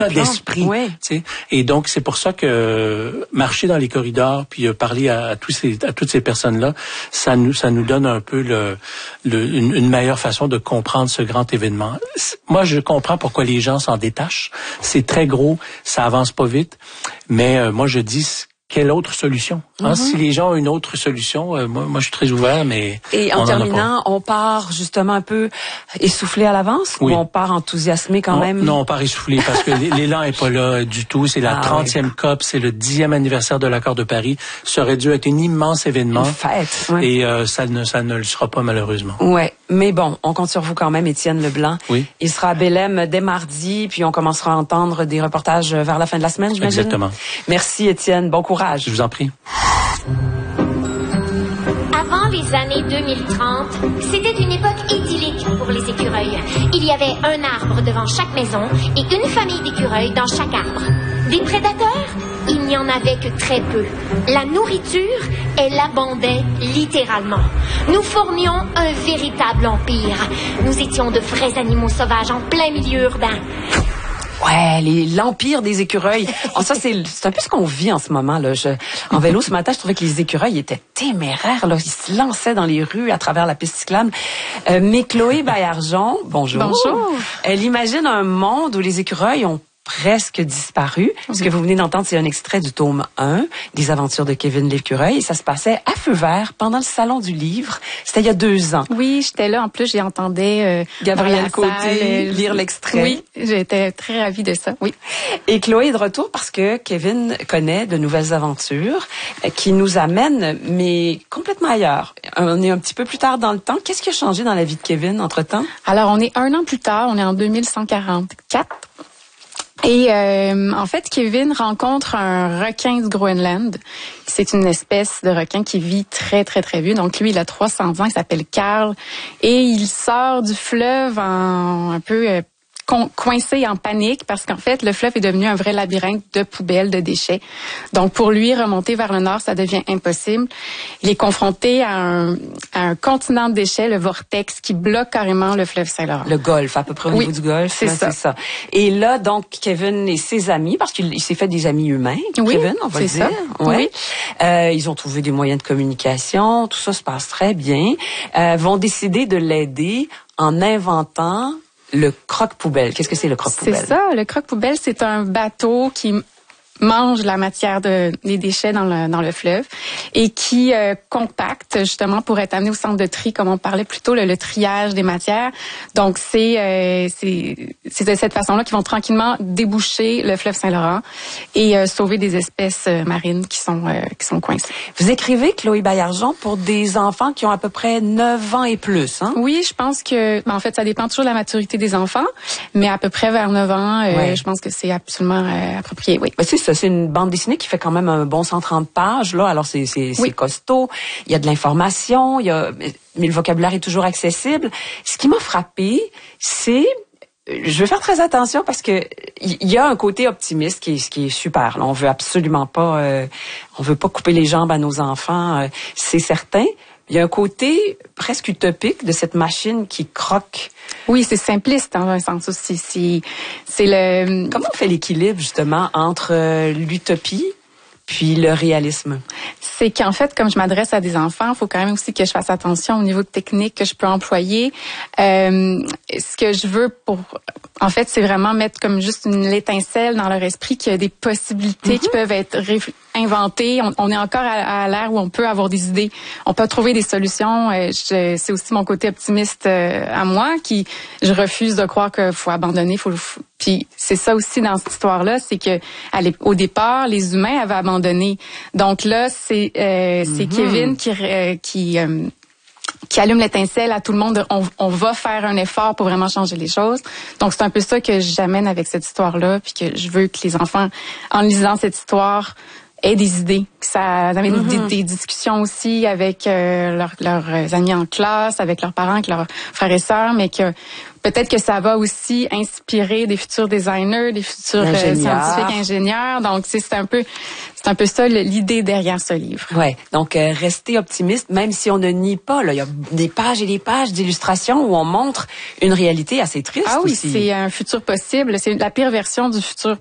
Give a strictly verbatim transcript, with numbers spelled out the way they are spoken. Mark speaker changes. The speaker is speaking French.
Speaker 1: d'esprit.
Speaker 2: Oui.
Speaker 1: Tu sais. Et donc, c'est pour ça que marcher dans les corridors puis euh, parler à, à, tous ces, à toutes ces personnes-là, ça nous, ça nous donne un peu le, le, une, une meilleure façon de comprendre ce grand événement. Moi, je comprends pourquoi les gens s'en détachent. C'est très gros, ça avance pas vite, mais euh, moi, je dis... Quelle autre solution? Hein? Mm-hmm. Si les gens ont une autre solution, euh, moi, moi, je suis très ouvert, mais
Speaker 2: Et en terminant, on part justement un peu essoufflé à l'avance
Speaker 1: oui.
Speaker 2: ou on part enthousiasmé quand
Speaker 1: on,
Speaker 2: même?
Speaker 1: Non, on part essoufflé parce que l'élan est pas là du tout. C'est la ah, trentième oui. COP, c'est le dixième anniversaire de l'accord de Paris. Ça aurait dû être un immense événement.
Speaker 2: Une fête. Ouais.
Speaker 1: Et euh, ça ne ça ne le sera pas malheureusement.
Speaker 2: Ouais, mais bon, on compte sur vous quand même, Étienne Leblanc.
Speaker 1: Oui.
Speaker 2: Il sera à Bellem dès mardi, puis on commencera à entendre des reportages vers la fin de la semaine, j'imagine.
Speaker 1: Exactement.
Speaker 2: Merci, Étienne. Bon courage.
Speaker 1: Je vous en prie.
Speaker 3: Avant les années deux mille trente, c'était une époque idyllique pour les écureuils. Il y avait un arbre devant chaque maison et une famille d'écureuils dans chaque arbre. Des prédateurs, il n'y en avait que très peu. La nourriture, elle abondait littéralement. Nous formions un véritable empire. Nous étions de vrais animaux sauvages en plein milieu urbain.
Speaker 2: Ouais, les, l'empire des écureuils. Oh, ça, c'est, c'est un peu ce qu'on vit en ce moment, là. Je, en vélo, ce matin, je trouvais que les écureuils étaient téméraires, là. Ils se lançaient dans les rues à travers la piste cyclable. Euh, mais Chloé Baillargeon, bonjour.
Speaker 4: Bonjour.
Speaker 2: Elle imagine un monde où les écureuils ont presque disparu. Mm-hmm. Ce que vous venez d'entendre, c'est un extrait du tome un des aventures de Kevin l'écureuil. Et ça se passait à feu vert pendant le salon du livre. C'était il y a deux ans.
Speaker 4: Oui, j'étais là. En plus, j'entendais euh,
Speaker 2: Gabriel Côté euh, lire l'extrait.
Speaker 4: Oui, j'étais très ravie de ça. Oui.
Speaker 2: Et Chloé est de retour parce que Kevin connaît de nouvelles aventures euh, qui nous amènent, mais complètement ailleurs. On est un petit peu plus tard dans le temps. Qu'est-ce qui a changé dans la vie de Kevin entre-temps?
Speaker 4: Alors, on est un an plus tard. On est en deux mille cent quarante-quatre. Et euh, en fait, Kevin rencontre un requin du Groenland. C'est une espèce de requin qui vit très, très, très vieux. Donc, lui, il a trois cents ans, il s'appelle Carl. Et il sort du fleuve en un peu... Euh, coincé en panique parce qu'en fait, le fleuve est devenu un vrai labyrinthe de poubelles, de déchets. Donc, pour lui, remonter vers le nord, ça devient impossible. Il est confronté à un, à un continent de déchets, le vortex, qui bloque carrément le fleuve Saint-Laurent.
Speaker 2: Le golfe, à peu près au
Speaker 4: oui,
Speaker 2: niveau du golfe.
Speaker 4: C'est,
Speaker 2: là,
Speaker 4: ça.
Speaker 2: c'est ça. Et là, donc, Kevin et ses amis, parce qu'il il s'est fait des amis humains,
Speaker 4: oui,
Speaker 2: Kevin, on va le dire.
Speaker 4: Ça.
Speaker 2: Ouais.
Speaker 4: Oui.
Speaker 2: Euh, ils ont trouvé des moyens de communication, tout ça se passe très bien. Euh, vont décider de l'aider en inventant le croque-poubelle. Qu'est-ce que c'est le croque-poubelle?
Speaker 4: C'est ça. Le croque-poubelle, c'est un bateau qui mange la matière de les déchets dans le dans le fleuve et qui euh, compacte justement pour être amené au centre de tri, comme on parlait plus tôt, le, le triage des matières. Donc c'est euh, c'est c'est de cette façon-là qu'ils vont tranquillement déboucher le fleuve Saint-Laurent et euh, sauver des espèces euh, marines qui sont euh, qui sont coincées.
Speaker 2: Vous écrivez, Chloé Baillargeon, pour des enfants qui ont à peu près neuf ans et plus, hein?
Speaker 4: Oui, je pense que ben, en fait ça dépend toujours de la maturité des enfants, mais à peu près vers neuf ans, euh, ouais. je pense que c'est absolument euh, approprié. Oui.
Speaker 2: Ben, c'est ça. C'est une bande dessinée qui fait quand même un bon cent trente pages, là. Alors, c'est, c'est, c'est oui. costaud. Il y a de l'information. Il y a, mais le vocabulaire est toujours accessible. Ce qui m'a frappé, c'est, je vais faire très attention parce que il y a un côté optimiste qui est, qui est super. Là, on veut absolument pas, euh, on veut pas couper les jambes à nos enfants, euh, c'est certain. Il y a un côté presque utopique de cette machine qui croque.
Speaker 4: Oui, c'est simpliste dans un sens aussi. C'est, c'est le.
Speaker 2: Comment on fait l'équilibre justement entre euh, l'utopie puis le réalisme?
Speaker 4: C'est qu'en fait, comme je m'adresse à des enfants, il faut quand même aussi que je fasse attention au niveau de technique que je peux employer. Euh, ce que je veux pour, en fait, c'est vraiment mettre comme juste une l'étincelle dans leur esprit qu'il y a des possibilités mm-hmm. qui peuvent être réf- inventées. On, on est encore à, à l'ère où on peut avoir des idées, on peut trouver des solutions. Euh, je, c'est aussi mon côté optimiste euh, à moi qui, je refuse de croire qu'il faut abandonner. Faut, faut, puis c'est ça aussi dans cette histoire-là, c'est que au départ, les humains avaient abandonné. Donc là, c'est Euh, c'est mm-hmm. Kevin qui euh, qui euh, qui allume l'étincelle à tout le monde. On, on va faire un effort pour vraiment changer les choses. Donc c'est un peu ça que j'amène avec cette histoire-là, puis que je veux que les enfants, en lisant cette histoire, aient des idées. Que ça amène mm-hmm. des, des discussions aussi avec euh, leur, leurs amis en classe, avec leurs parents, avec leurs frères et sœurs, mais que peut-être que ça va aussi inspirer des futurs designers, des futurs euh, scientifiques, ingénieurs. Donc, c'est, c'est un peu, c'est un peu ça l'idée derrière ce livre.
Speaker 2: Ouais. Donc, euh, rester optimiste, même si on ne nie pas. Là, il y a des pages et des pages d'illustrations où on montre une réalité assez triste.
Speaker 4: Ah oui,
Speaker 2: aussi.
Speaker 4: C'est un futur possible. C'est la pire version du futur